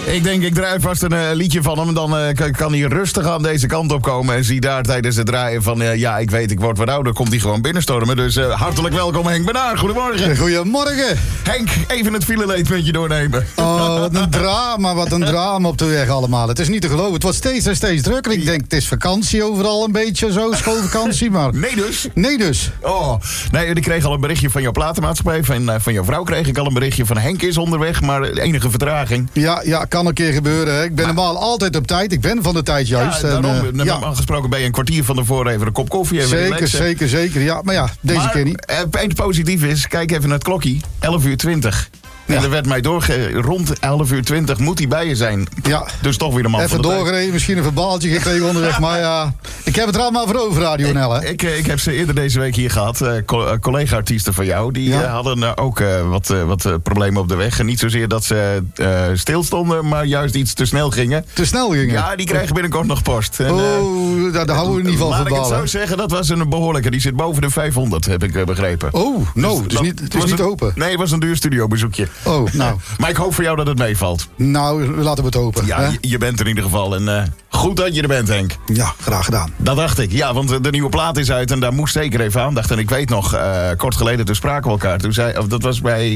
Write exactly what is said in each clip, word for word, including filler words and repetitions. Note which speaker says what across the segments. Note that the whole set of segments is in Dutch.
Speaker 1: Ik denk, ik draai vast een uh, liedje van hem. Dan uh, kan hij rustig aan deze kant op komen. En zie daar tijdens het draaien van... Uh, ja, ik weet, ik word wat ouder. Komt hij gewoon binnenstormen. Dus uh, hartelijk welkom, Henk Benaar. Goedemorgen.
Speaker 2: Goedemorgen.
Speaker 1: Henk, even het fileleed met je doornemen.
Speaker 2: Oh, wat een drama, wat een drama op de weg allemaal. Het is niet te geloven. Het wordt steeds en steeds drukker. Ik denk, het is vakantie overal een beetje zo. Schoolvakantie, maar...
Speaker 1: Nee dus?
Speaker 2: Nee dus.
Speaker 1: Oh, nee, ik kreeg al een berichtje van jouw platenmaatschappij. Van, uh, van jouw vrouw kreeg ik al een berichtje van Henk is onderweg. Maar enige vertraging.
Speaker 2: Ja, ja, kan een keer gebeuren. Hè. Ik ben maar, normaal altijd op tijd. Ik ben van de tijd juist.
Speaker 1: Ja, daarom.
Speaker 2: En, uh,
Speaker 1: normaal ja. gesproken ben je een kwartier van tevoren even een kop koffie. Even
Speaker 2: zeker,
Speaker 1: relaxen.
Speaker 2: zeker, zeker. Ja, maar ja, deze
Speaker 1: maar,
Speaker 2: keer niet.
Speaker 1: Uh, het positieve is, kijk even naar het klokje. elf uur twintig. En ja. er werd mij doorge... Rond elf uur twintig moet hij bij je zijn.
Speaker 2: Ja.
Speaker 1: Dus toch weer een man
Speaker 2: even
Speaker 1: van de
Speaker 2: doorgereden, tijd. Misschien een verbaaltje gekregen onderweg. Maar ja, ik heb het er allemaal voor over, Radio N L. Hè?
Speaker 1: Ik, ik, ik heb ze eerder deze week hier gehad. Uh, co- collega-artiesten van jou. Die ja. uh, hadden uh, ook uh, wat, uh, wat uh, problemen op de weg. En niet zozeer dat ze uh, stilstonden, maar juist iets te snel gingen.
Speaker 2: Te snel gingen?
Speaker 1: Ja, die krijgen binnenkort nog post. En,
Speaker 2: oh, uh, daar, daar houden we in ieder geval van.
Speaker 1: Laat ik het zo zeggen, dat was een behoorlijke. Die zit boven de vijfhonderd, heb ik uh, begrepen.
Speaker 2: Oh, no, dus, het is niet, het is niet
Speaker 1: een,
Speaker 2: open.
Speaker 1: Nee, het was een duur studiobezoekje.
Speaker 2: Oh, nou.
Speaker 1: Maar ik hoop voor jou dat het meevalt.
Speaker 2: Nou, laten we het hopen.
Speaker 1: Ja, je, je bent er in ieder geval. En uh, goed dat je er bent, Henk.
Speaker 2: Ja, graag gedaan.
Speaker 1: Dat dacht ik. Ja, want de nieuwe plaat is uit en daar moest zeker even aandacht. En ik weet nog, uh, kort geleden, toen spraken we elkaar. Toen zei, of dat was bij...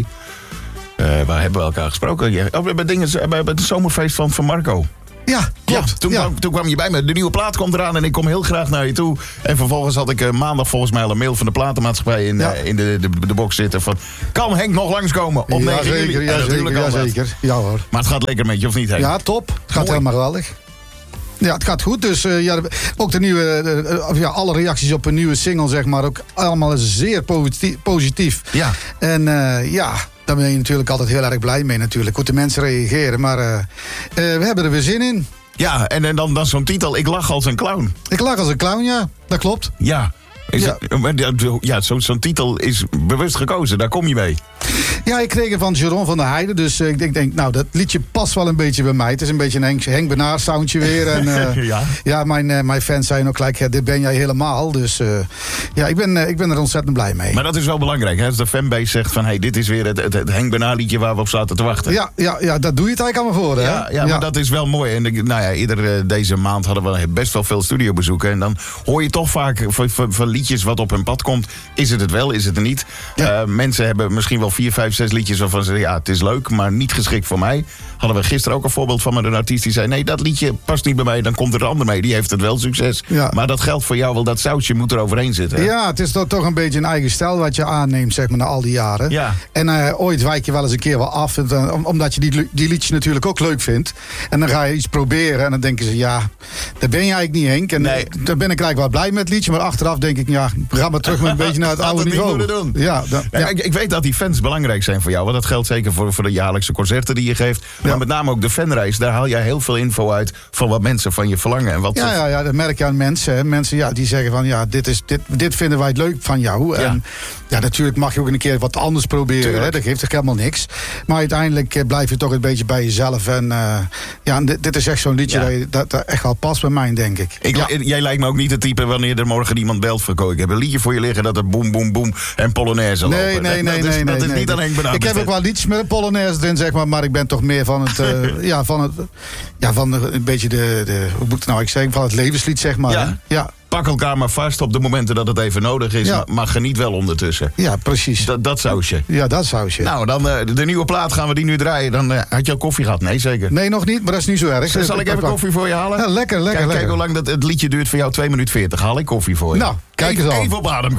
Speaker 1: Uh, waar hebben we elkaar gesproken? Ja, oh, bij, dingen, bij het zomerfeest van, van Marco.
Speaker 2: Ja, klopt.
Speaker 1: Ja, toen,
Speaker 2: ja.
Speaker 1: Kwam, toen kwam je bij me. De nieuwe plaat komt eraan en ik kom heel graag naar je toe. En vervolgens had ik uh, maandag volgens mij al een mail van de platenmaatschappij in, ja. uh, in de, de, de box zitten. Van, kan Henk nog langskomen op
Speaker 2: ja,
Speaker 1: negen juli?
Speaker 2: Zeker, ja,
Speaker 1: ja,
Speaker 2: zeker, ja, zeker. Ja, hoor.
Speaker 1: Maar het gaat lekker met je, of niet, Henk?
Speaker 2: Ja, top. Het gaat
Speaker 1: Mooi.
Speaker 2: helemaal geweldig. Ja, het gaat goed. Dus uh, ja, ook de nieuwe, uh, ja, alle reacties op een nieuwe single, zeg maar, ook allemaal zeer positief. positief.
Speaker 1: Ja.
Speaker 2: En uh, ja... Daar ben je natuurlijk altijd heel erg blij mee natuurlijk. Hoe de mensen reageren. Maar uh, uh, we hebben er weer zin in.
Speaker 1: Ja, en, en dan, dan zo'n titel. Ik lach als een clown.
Speaker 2: Ik lach als een clown, ja. Dat klopt.
Speaker 1: Ja. Is
Speaker 2: ja,
Speaker 1: het, ja zo, zo'n titel is bewust gekozen. Daar kom je mee.
Speaker 2: Ja, ik kreeg het van Jeroen van der Heijden. Dus uh, ik denk, denk, nou, dat liedje past wel een beetje bij mij. Het is een beetje een Henk, Henk Benaar soundje weer. En, uh, ja, ja mijn, uh, mijn fans zijn ook gelijk, ja, dit ben jij helemaal. Dus uh, ja, ik ben, uh, ik ben er ontzettend blij mee.
Speaker 1: Maar dat is wel belangrijk, hè? Als de fanbase zegt van, hey, dit is weer het, het, het Henk Benaar liedje waar we op zaten te wachten.
Speaker 2: Ja, ja, ja, dat doe je het eigenlijk allemaal voor, hè?
Speaker 1: Ja, ja, ja. Maar dat is wel mooi. En nou ja, ieder uh, deze maand hadden we best wel veel studiobezoeken. En dan hoor je toch vaak van, van, van liedjes wat op hun pad komt. Is het het wel, is het er niet? Ja. Uh, mensen hebben misschien wel vier, vijf, zes liedjes waarvan ze zeggen, ja, het is leuk, maar niet geschikt voor mij. Hadden we gisteren ook een voorbeeld van met een artiest die zei, nee, dat liedje past niet bij mij, dan komt er een ander mee. Die heeft het wel succes. Ja. Maar dat geldt voor jou wel, dat sausje moet er overheen zitten. Hè?
Speaker 2: Ja, het is toch, toch een beetje een eigen stijl wat je aanneemt, zeg maar, na al die jaren. Ja. En uh, ooit wijk je wel eens een keer wel af, uh, omdat je die, die liedjes natuurlijk ook leuk vindt. En dan ga je iets proberen en dan denken ze, ja, daar ben je eigenlijk niet, Henk. En nee. dan ben ik eigenlijk wel blij met het liedje, maar achteraf denk ik, ja, we gaan maar terug met een beetje naar het oude
Speaker 1: het
Speaker 2: niveau.
Speaker 1: Doen.
Speaker 2: Ja, da,
Speaker 1: ja. Ja, ik, ik weet dat die fans belangrijk zijn voor jou, want dat geldt zeker voor, voor de jaarlijkse concerten die je geeft. Maar ja. met name ook de fanreis, daar haal jij heel veel info uit van wat mensen van je verlangen. En wat
Speaker 2: ja, ja, ja, dat merk je aan mensen. Hè. Mensen ja, die zeggen van, ja, dit, is, dit, dit vinden wij het leuk van jou. Ja. En ja, natuurlijk mag je ook een keer wat anders proberen. Hè. Dat geeft toch helemaal niks. Maar uiteindelijk uh, blijf je toch een beetje bij jezelf. En uh, ja, dit, dit is echt zo'n liedje ja. dat, je, dat, dat echt wel past bij mij, denk ik.
Speaker 1: ik
Speaker 2: ja.
Speaker 1: Jij lijkt me ook niet het type wanneer er morgen iemand belt voor ik heb een liedje voor je liggen dat er boem, boem, boem en Polonaise
Speaker 2: nee,
Speaker 1: lopen.
Speaker 2: Nee, nee,
Speaker 1: dat,
Speaker 2: nee.
Speaker 1: is,
Speaker 2: nee,
Speaker 1: dat
Speaker 2: nee,
Speaker 1: is niet
Speaker 2: nee.
Speaker 1: aan Henk Benaar.
Speaker 2: Ik heb ook wel liedjes met een Polonaise erin, zeg maar. Maar ik ben toch meer van het, uh, ja, van het, ja, van een beetje de, de hoe moet ik nou ik zeggen, van het levenslied, zeg maar.
Speaker 1: Ja. ja. Pak elkaar maar vast op de momenten dat het even nodig is. Ja. Maar geniet wel ondertussen.
Speaker 2: Ja, precies.
Speaker 1: Dat, dat sausje.
Speaker 2: Ja, dat sausje.
Speaker 1: Nou, dan uh, de nieuwe plaat gaan we die nu draaien. Dan uh, had je al koffie gehad? Nee, zeker?
Speaker 2: Nee, nog niet, maar dat is niet zo erg.
Speaker 1: Zal, zal ik even koffie voor je halen?
Speaker 2: Ja, lekker, lekker,
Speaker 1: kijk,
Speaker 2: lekker.
Speaker 1: Kijk hoe lang dat, het liedje duurt voor jou. twee minuten veertig. Haal ik koffie voor je.
Speaker 2: Nou, kijk eens
Speaker 1: even,
Speaker 2: al.
Speaker 1: Even op adem komen.